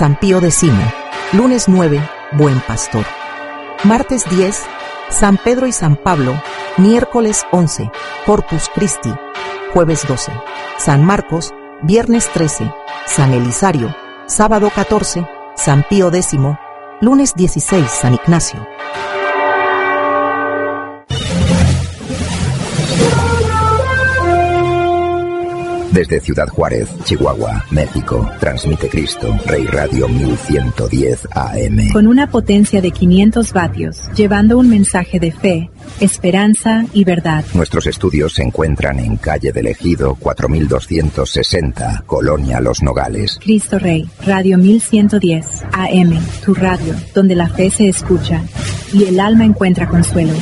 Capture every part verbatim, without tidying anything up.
San Pío X. Lunes nueve, Buen Pastor. Martes diez, San Pedro y San Pablo. Miércoles once, Corpus Christi. Jueves doce, San Marcos. Viernes trece, San Elisario. Sábado catorce, San Pío X. Lunes dieciséis, San Ignacio. Desde Ciudad Juárez, Chihuahua, México, transmite Cristo Rey Radio mil ciento diez A M. Con una potencia de quinientos vatios, llevando un mensaje de fe, esperanza y verdad. Nuestros estudios se encuentran en calle del Ejido cuatro mil doscientos sesenta, Colonia Los Nogales. Cristo Rey, Radio mil ciento diez A M, tu radio, donde la fe se escucha y el alma encuentra consuelo.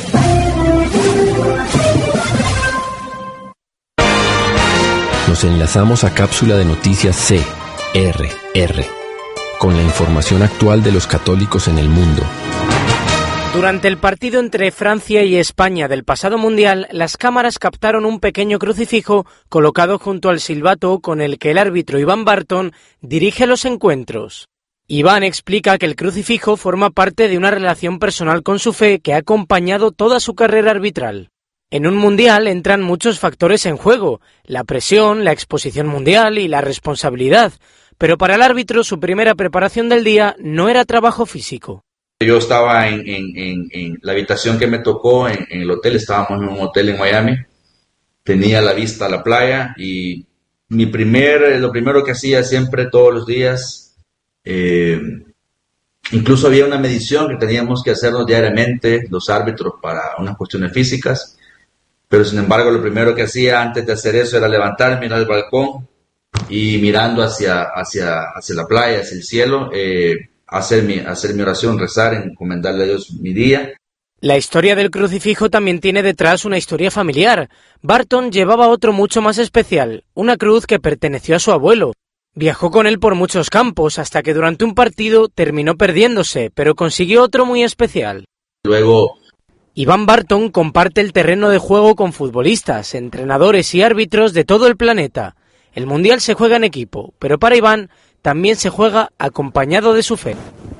Nos enlazamos a cápsula de noticias C R R, con la información actual de los católicos en el mundo. Durante el partido entre Francia y España del pasado Mundial, las cámaras captaron un pequeño crucifijo colocado junto al silbato con el que el árbitro Ivan Barton dirige los encuentros. Iván explica que el crucifijo forma parte de una relación personal con su fe que ha acompañado toda su carrera arbitral. En un mundial entran muchos factores en juego, la presión, la exposición mundial y la responsabilidad, pero para el árbitro su primera preparación del día no era trabajo físico. Yo estaba en, en, en, en la habitación que me tocó en, en el hotel, estábamos en un hotel en Miami, tenía la vista a la playa y mi primer, lo primero que hacía siempre todos los días, eh, incluso había una medición que teníamos que hacernos diariamente los árbitros para unas cuestiones físicas. Pero sin embargo, lo primero que hacía antes de hacer eso era levantarme, mirar al balcón y mirando hacia, hacia, hacia la playa, hacia el cielo, eh, hacer, mi, hacer mi oración, rezar, encomendarle a Dios mi día. La historia del crucifijo también tiene detrás una historia familiar. Barton llevaba otro mucho más especial, una cruz que perteneció a su abuelo. Viajó con él por muchos campos hasta que durante un partido terminó perdiéndose, pero consiguió otro muy especial. Luego... Iván Barton comparte el terreno de juego con futbolistas, entrenadores y árbitros de todo el planeta. El Mundial se juega en equipo, pero para Iván también se juega acompañado de su fe.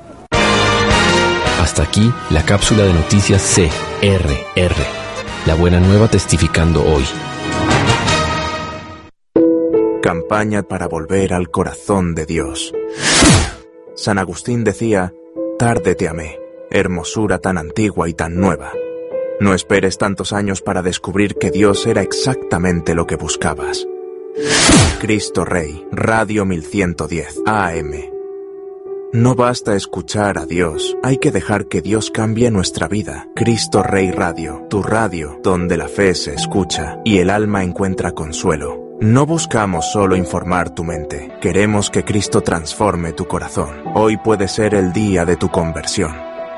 Hasta aquí la cápsula de noticias C R R. La buena nueva testificando hoy. Campaña para volver al corazón de Dios. San Agustín decía, tarde te amé, hermosura tan antigua y tan nueva. No esperes tantos años para descubrir que Dios era exactamente lo que buscabas. Cristo Rey, Radio mil ciento diez A M. No basta escuchar a Dios, hay que dejar que Dios cambie nuestra vida. Cristo Rey Radio, tu radio, donde la fe se escucha y el alma encuentra consuelo. No buscamos solo informar tu mente, queremos que Cristo transforme tu corazón. Hoy puede ser el día de tu conversión.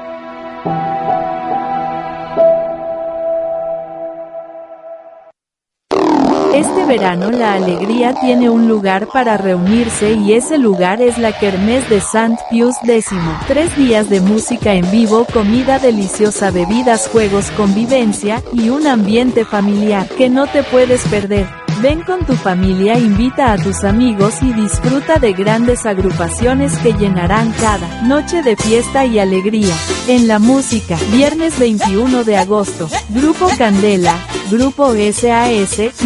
Este verano la alegría tiene un lugar para reunirse y ese lugar es la Kermés de Sant Pius X. Tres días de música en vivo, comida deliciosa, bebidas, juegos, convivencia y un ambiente familiar que no te puedes perder. Ven con tu familia, invita a tus amigos y disfruta de grandes agrupaciones que llenarán cada noche de fiesta y alegría. En la música, viernes veintiuno de agosto, Grupo Candela, Grupo S A S,